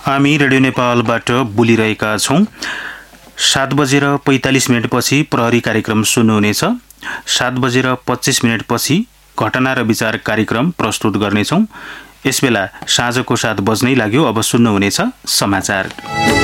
हामी रेडियो नेपालबाट बोलिरहेका छौँ। 7:45 पछि प्रहरी कार्यक्रम सुन्नुहुनेछ। 7:25 घटना र विचार कार्यक्रम प्रस्तुत गर्नेछौँ। यसबेला साँझको 7 बज्नै लाग्यो। अब सुन्नुहुनेछ समाचार।